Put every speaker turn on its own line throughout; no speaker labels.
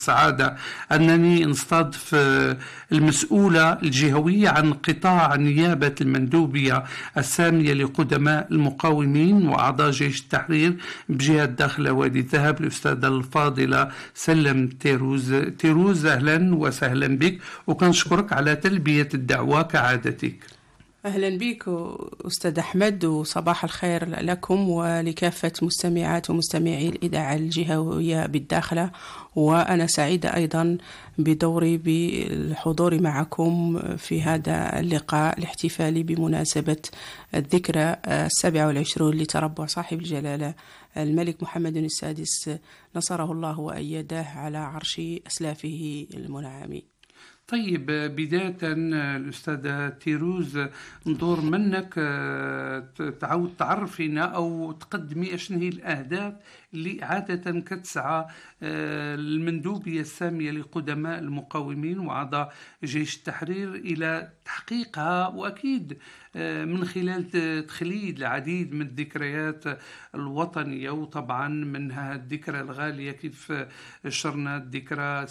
سعادة أنني نستضيف المسؤولة الجهوية عن قطاع نيابة المندوبية السامية لقدماء المقاومين وأعضاء جيش التحرير بجهة داخلة وادي الذهب، الأستاذة الفاضلة سلم تيروز. أهلا وسهلا بك، وكنشكرك على تلبية الدعوة كعادتك.
أهلا بك أستاذ أحمد، وصباح الخير لكم ولكافة مستمعات ومستمعي الإذاعة الجهوية بالداخلة. وأنا سعيدة أيضا بدوري بالحضور معكم في هذا اللقاء الاحتفالي بمناسبة الذكرى 27 لتربع صاحب الجلالة الملك محمد السادس نصره الله وأيده على عرش أسلافه المنعمين.
طيب، بداية الأستاذة تيروز، ندور منك تعود تعرفينا أو تقدمي أشن هي الأهداف اللي عادة كتسعى المندوبية السامية لقدماء المقاومين وأعضاء جيش التحرير إلى تحقيقها، وأكيد من خلال تخليد العديد من الذكريات الوطنية، وطبعا منها الذكرى الغالية كيف شرنا الذكرى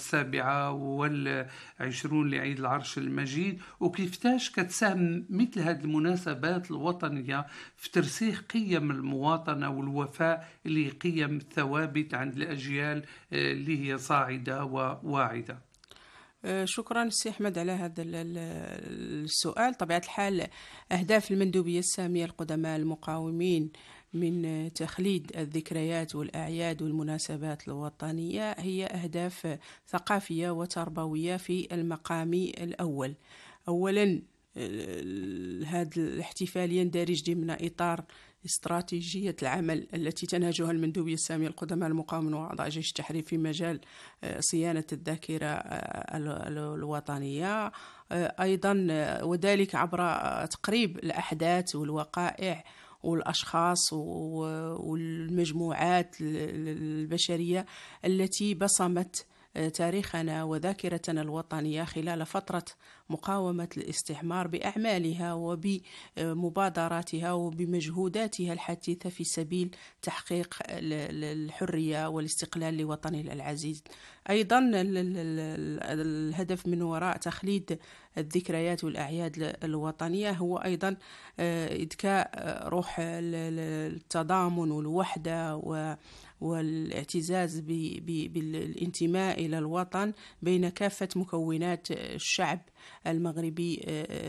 27 لعيد العرش المجيد، وكيفتاش كتساهم مثل هذه المناسبات الوطنية في ترسيخ قيم المواطنة والوفاء اللي قيم ثوابت عند الأجيال اللي هي صاعدة وواعدة.
شكرا سي أحمد على هذا السؤال. طبيعة الحال أهداف المندوبية السامية لقدماء المقاومين من تخليد الذكريات والأعياد والمناسبات الوطنية هي أهداف ثقافية وتربوية في المقام الأول. أولا، هذا الاحتفال يندرج ضمن إطار استراتيجية العمل التي تنهجها المندوبية السامية لقدماء المقاومين وأعضاء جيش التحرير في مجال صيانة الذاكرة الوطنية، أيضا وذلك عبر تقريب الأحداث والوقائع والأشخاص والمجموعات البشرية التي بصمت تاريخنا وذاكرتنا الوطنية خلال فترة مقاومة الاستعمار بأعمالها وبمبادراتها وبمجهوداتها الحثيثة في سبيل تحقيق الحرية والاستقلال لوطننا العزيز. أيضا الهدف من وراء تخليد الذكريات والأعياد الوطنية هو أيضا إذكاء روح التضامن والوحدة والاعتزاز بالانتماء إلى الوطن بين كافة مكونات الشعب المغربي،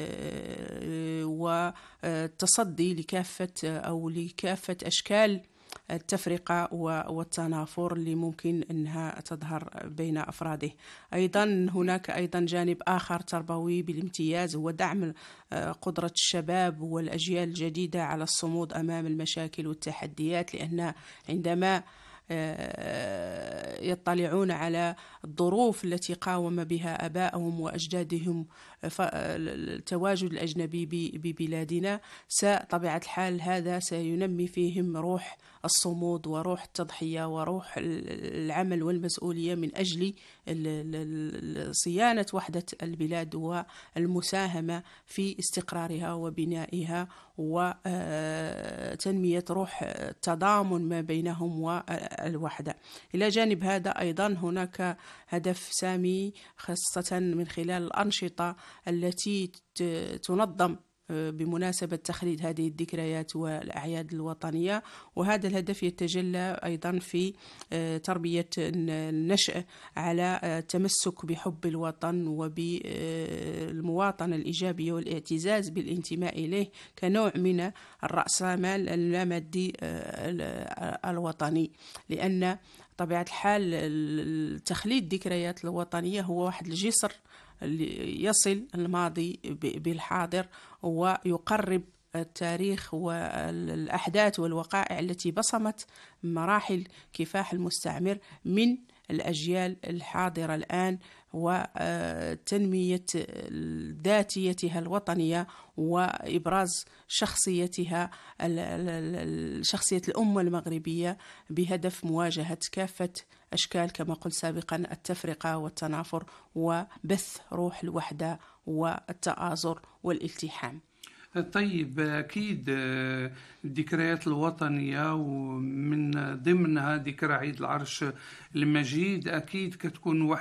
والتصدي لكافة أشكال التفرقة والتنافر اللي ممكن أنها تظهر بين أفراده. أيضا هناك أيضا جانب آخر تربوي بالامتياز، هو دعم قدرة الشباب والأجيال الجديدة على الصمود أمام المشاكل والتحديات، لأن عندما يطلعون على الظروف التي قاوم بها آباءهم وأجدادهم التواجد الأجنبي ببلادنا، طبيعة الحال هذا سينمي فيهم روح الصمود وروح التضحية وروح العمل والمسؤولية من أجل صيانة وحدة البلاد والمساهمة في استقرارها وبنائها وتنمية روح التضامن ما بينهم والوحدة. إلى جانب هذا أيضا هناك هدف سامي خاصة من خلال الأنشطة التي تنظم بمناسبة تخليد هذه الذكريات والأعياد الوطنية، وهذا الهدف يتجلى أيضا في تربية النشء على التمسك بحب الوطن وبالمواطنة الإيجابية والاعتزاز بالانتماء إليه كنوع من الرأسمال اللامادي الوطني، لأن طبيعة الحال تخليد الذكريات الوطنية هو واحد الجسر اللي يصل الماضي بالحاضر ويقرب التاريخ والأحداث والوقائع التي بصمت مراحل كفاح المستعمر من الأجيال الحاضرة الآن، وتنمية ذاتيتها الوطنية وإبراز شخصية الأمة المغربية بهدف مواجهة كافة أشكال كما قلت سابقا التفرقة والتنافر وبث روح الوحدة والتآزر والالتحام.
طيب أكيد الذكريات الوطنية ومن ضمنها ذكرى عيد العرش المجيد أكيد كتكون